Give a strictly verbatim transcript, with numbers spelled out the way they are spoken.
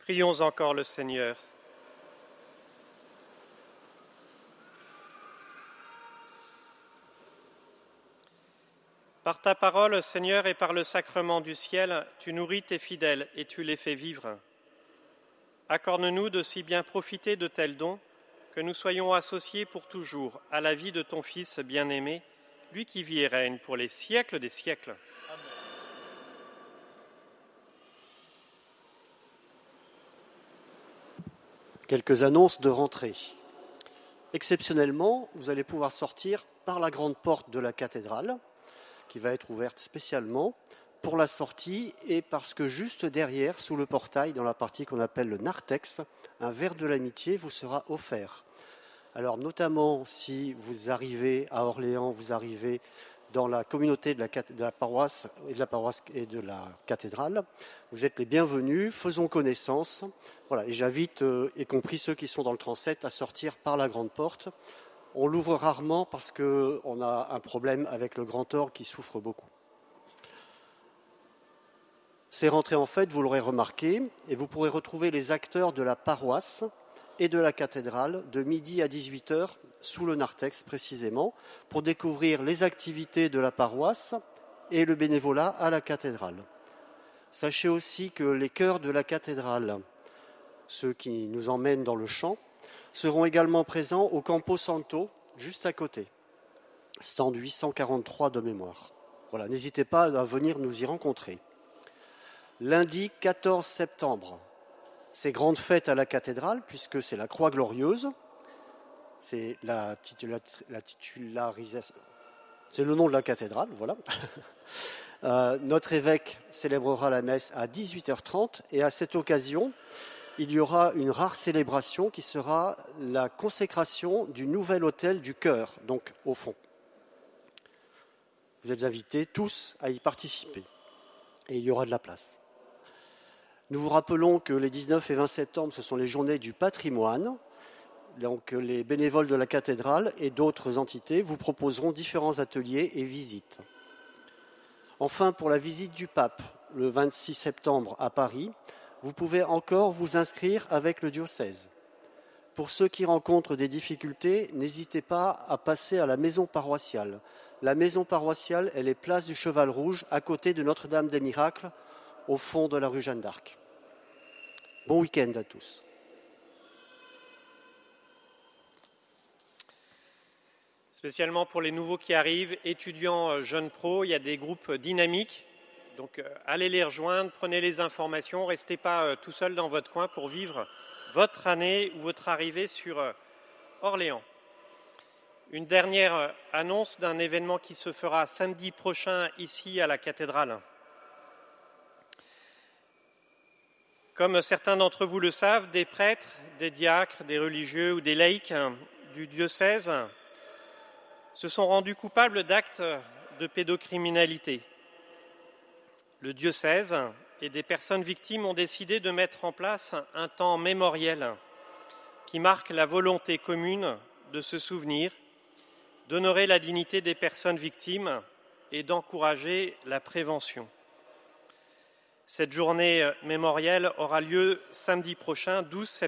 Prions encore le Seigneur. Par ta parole, Seigneur, et par le sacrement du ciel, tu nourris tes fidèles et tu les fais vivre. Accorde-nous de si bien profiter de tels dons que nous soyons associés pour toujours à la vie de ton Fils bien-aimé, lui qui vit et règne pour les siècles des siècles. Amen. Quelques annonces de rentrée. Exceptionnellement, vous allez pouvoir sortir par la grande porte de la cathédrale, qui va être ouverte spécialement pour la sortie et parce que juste derrière, sous le portail, dans la partie qu'on appelle le narthex, un verre de l'amitié vous sera offert. Alors notamment si vous arrivez à Orléans, vous arrivez dans la communauté de la, de la paroisse et de la paroisse et de la cathédrale, vous êtes les bienvenus, faisons connaissance. Voilà, et j'invite, euh, y compris ceux qui sont dans le transept, à sortir par la grande porte. On l'ouvre rarement parce qu'on a un problème avec le grand orgue qui souffre beaucoup. Ces rentrées en fête, vous l'aurez remarqué, et vous pourrez retrouver les acteurs de la paroisse et de la cathédrale de midi à dix-huit heures sous le narthex précisément pour découvrir les activités de la paroisse et le bénévolat à la cathédrale. Sachez aussi que les chœurs de la cathédrale, ceux qui nous emmènent dans le chant, seront également présents au Campo Santo, juste à côté, stand huit cent quarante-trois de mémoire. Voilà, n'hésitez pas à venir nous y rencontrer. Lundi quatorze septembre, c'est grande fête à la cathédrale, puisque c'est la Croix Glorieuse, c'est la, titula- la titularisation, c'est le nom de la cathédrale, voilà. Euh, notre évêque célébrera la messe à dix-huit heures trente, et à cette occasion, il y aura une rare célébration qui sera la consécration du nouvel autel du chœur, donc au fond. Vous êtes invités tous à y participer et il y aura de la place. Nous vous rappelons que les dix-neuf et vingt septembre, ce sont les journées du patrimoine. Donc les bénévoles de la cathédrale et d'autres entités vous proposeront différents ateliers et visites. Enfin, pour la visite du pape, le vingt-six septembre à Paris, vous pouvez encore vous inscrire avec le diocèse. Pour ceux qui rencontrent des difficultés, n'hésitez pas à passer à la maison paroissiale. La maison paroissiale, elle est place du Cheval Rouge, à côté de Notre-Dame des Miracles, au fond de la rue Jeanne d'Arc. Bon week-end à tous. Spécialement pour les nouveaux qui arrivent, étudiants, jeunes pros, il y a des groupes dynamiques. Donc allez les rejoindre, prenez les informations, restez pas tout seul dans votre coin pour vivre votre année ou votre arrivée sur Orléans. Une dernière annonce d'un événement qui se fera samedi prochain ici à la cathédrale. Comme certains d'entre vous le savent, des prêtres, des diacres, des religieux ou des laïcs du diocèse se sont rendus coupables d'actes de pédocriminalité. Le diocèse et des personnes victimes ont décidé de mettre en place un temps mémoriel qui marque la volonté commune de se souvenir, d'honorer la dignité des personnes victimes et d'encourager la prévention. Cette journée mémorielle aura lieu samedi prochain, douze septembre.